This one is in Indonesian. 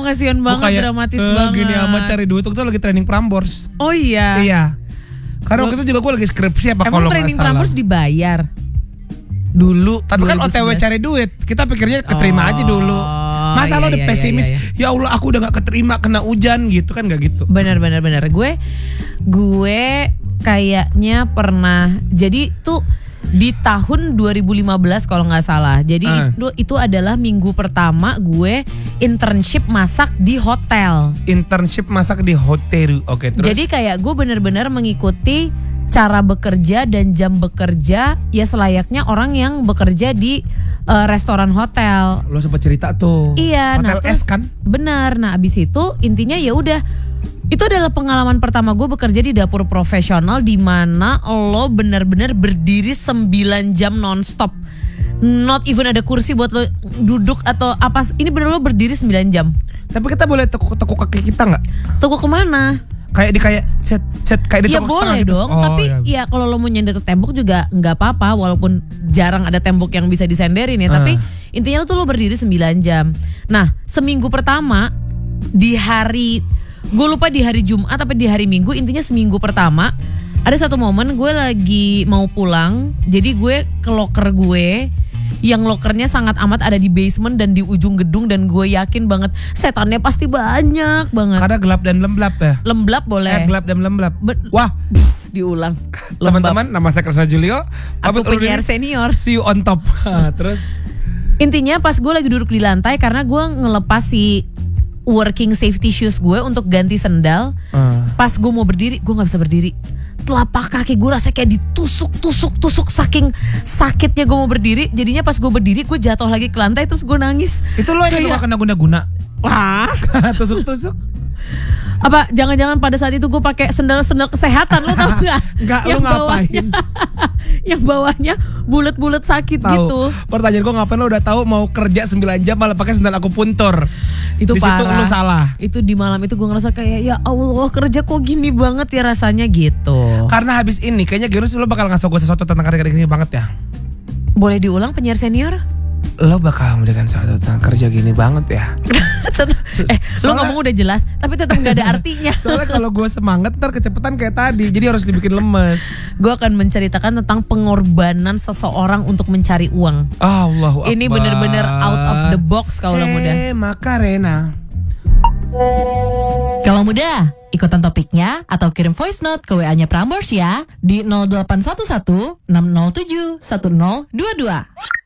kasihan banget, dramatis banget. Gini amat cari duit waktu itu lagi training Prambors. Oh iya. Iya. Karena waktu itu juga gue lagi skripsi apa kalau nggak salah. Emang training Prambors dibayar? Dulu, tapi kan OTW cari duit. Kita pikirnya keterima aja dulu. Masa lo udah pesimis? Ya Allah, aku udah gak keterima kena hujan gitu kan, gak gitu. Benar. Gue kayaknya pernah. Jadi tuh di tahun 2015 kalau nggak salah. Jadi itu adalah minggu pertama gue internship masak di hotel. Internship masak di hotel. Oke, terus. Jadi kayak gue benar-benar mengikuti cara bekerja dan jam bekerja ya selayaknya orang yang bekerja di restoran hotel. Lo sempat cerita tuh. Iya, hotel S kan? Benar. Nah, abis itu intinya ya udah. Itu adalah pengalaman pertama gue bekerja di dapur profesional di mana lo benar-benar berdiri 9 jam nonstop. Not even ada kursi buat lo duduk atau apa. Ini benar lo berdiri 9 jam. Tapi kita boleh tekuk kaki kita nggak? Tekuk kemana? Kayak cet kayak di ya toko boleh gitu. dong, tapi ya kalau lo mau nyender ke tembok juga nggak apa-apa, walaupun jarang ada tembok yang bisa disenderin ya. Tapi intinya lo tuh lo berdiri 9 jam. Nah, seminggu pertama di hari, gue lupa di hari Jumat atau di hari Minggu, intinya seminggu pertama ada satu momen gue lagi mau pulang, jadi gue ke loker gue yang lokernya sangat amat ada di basement dan di ujung gedung, dan gue yakin banget setannya pasti banyak banget. Karena gelap dan lemblap ya. Lemblap boleh. Gelap dan lemblap. Wah, diulang. Teman-teman, nama saya Kresna Julio. Aku penyiar senior. See you on top. Terus intinya pas gue lagi duduk di lantai karena gue ngelepas si working safety shoes gue untuk ganti sendal. Pas gue mau berdiri, gue nggak bisa berdiri. Telapak kaki gue rasanya kayak ditusuk saking sakitnya gue mau berdiri. Jadinya pas gue berdiri gue jatuh lagi ke lantai terus gue nangis. Itu lo yang gak kena guna-guna? Wah, tusuk-tusuk. Apa jangan-jangan pada saat itu gue pakai sendal kesehatan, lo tau gak? Enggak, lo ngapain? Yang bawahnya bulet-bulet sakit tau. gitu. Pertanyaan gue ngapain lo udah tahu mau kerja 9 jam malah pakai sendal akupuntur. Itu di parah. Di situ lo salah. Itu di malam itu gue ngerasa kayak ya Allah, kerja kok gini banget ya rasanya gitu. Karena habis ini kayaknya Gerus lo bakal ngasih gue sesuatu tentang kerja gini banget ya. Boleh diulang penyiar senior? Lo bakal memberikan sesuatu tentang kerja gini banget ya. Lo ngomong udah jelas tapi tetap gak ada artinya. Soalnya kalau gue semangat ntar kecepatan kayak tadi, jadi harus dibikin lemes. Gue akan menceritakan tentang pengorbanan seseorang untuk mencari uang. Allahu Akbar. Ini bener-bener out of the box kaulah muda. Makarena. Kalau muda, ikutan topiknya atau kirim voice note ke WA-nya Prambors ya di 0811 607 1022.